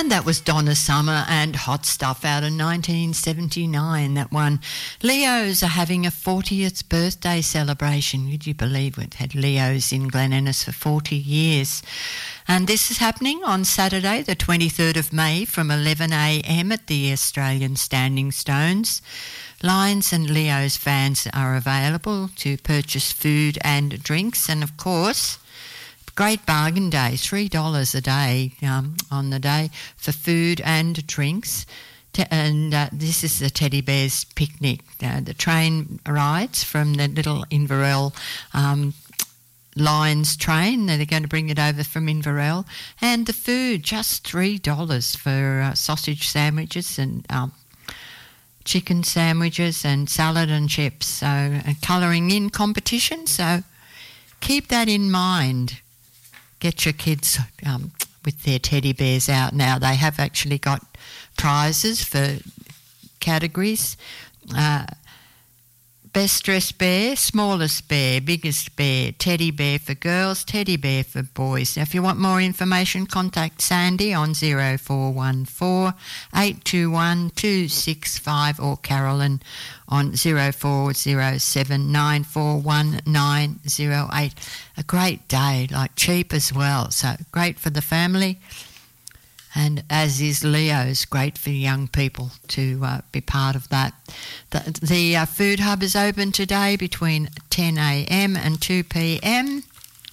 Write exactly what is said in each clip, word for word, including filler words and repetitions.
And that was Donna Summer and Hot Stuff out of nineteen seventy-nine, that one. Leos are having a fortieth birthday celebration. Would you believe it? Had Leos in Glen Innes for forty years. And this is happening on Saturday, the twenty-third of May from eleven a m at the Australian Standing Stones. Lions and Leos fans are available to purchase food and drinks, and of course, great bargain day, three dollars a day um, on the day for food and drinks. Te- and uh, this is the Teddy Bears picnic. Uh, the train rides from the little Inverell um, Lions train. They're going to bring it over from Inverell. And the food, just three dollars for uh, sausage sandwiches and um, chicken sandwiches and salad and chips. So a colouring in competition. So keep that in mind. Get your kids um, with their teddy bears out now. They have actually got prizes for categories. Uh, best dressed bear, smallest bear, biggest bear, teddy bear for girls, teddy bear for boys. Now, if you want more information, contact Sandy on zero four one four, eight two one, two six five or Carolyn on zero four zero seven, nine four one, nine zero eight. A great day, like cheap as well. So great for the family. And as is Leo's, great for young people to uh, be part of that. The, the uh, food hub is open today between ten a m and two p m.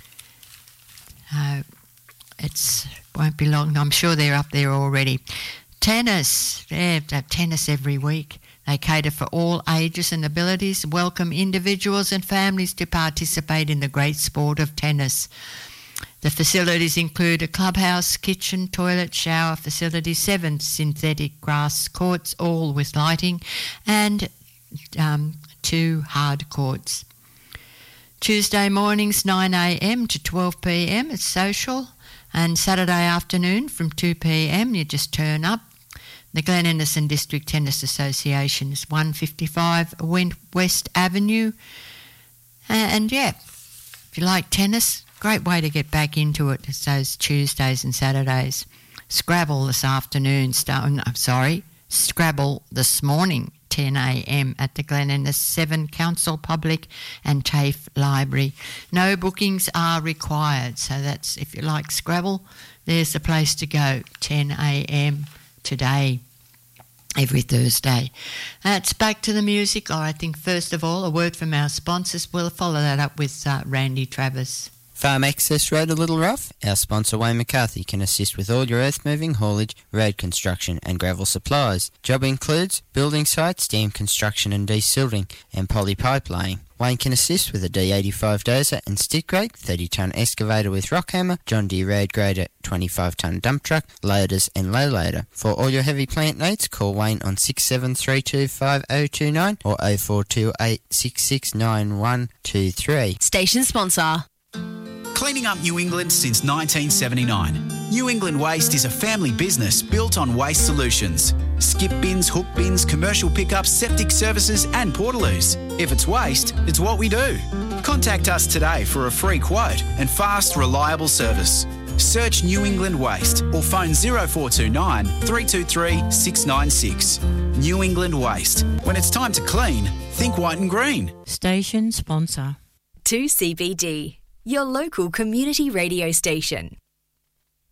Uh, it's won't be long. I'm sure they're up there already. Tennis. They have tennis every week. They cater for all ages and abilities, welcome individuals and families to participate in the great sport of tennis. The facilities include a clubhouse, kitchen, toilet, shower facility, seven synthetic grass courts, all with lighting, and um, two hard courts. Tuesday mornings nine a m to twelve p m it's social, and Saturday afternoon from two p m you just turn up. The Glen Innes and District Tennis Association is one fifty-five West Avenue. And yeah, if you like tennis, great way to get back into it. It's those Tuesdays and Saturdays. Scrabble this afternoon. Start, I'm sorry, Scrabble this morning, ten a m at the Glen Innes seven Council Public and TAFE Library. No bookings are required, so that's, if you like Scrabble, there's the place to go, ten a m today, every Thursday. That's back to the music. Oh, I think first of all, a word from our sponsors. We'll follow that up with uh, Randy Travers. Farm Access Road a Little Rough. Our sponsor Wayne McCarthy can assist with all your earth moving, haulage, road construction and gravel supplies. Job includes building sites, dam construction and desilting, and poly pipe laying. Wayne can assist with a D eighty-five dozer and stick rake, thirty tonne excavator with rock hammer, John Deere road grader, twenty-five tonne dump truck, loaders and low loader. For all your heavy plant needs, call Wayne on six seven three two five oh two nine or oh four two eight six six nine one two three. Station sponsor. Cleaning up New England since nineteen seventy-nine. New England Waste is a family business built on waste solutions. Skip bins, hook bins, commercial pickups, septic services and portaloos. If it's waste, it's what we do. Contact us today for a free quote and fast, reliable service. Search New England Waste or phone zero four two nine, three two three, six nine six. New England Waste. When it's time to clean, think white and green. Station sponsor. two C B D, your local community radio station.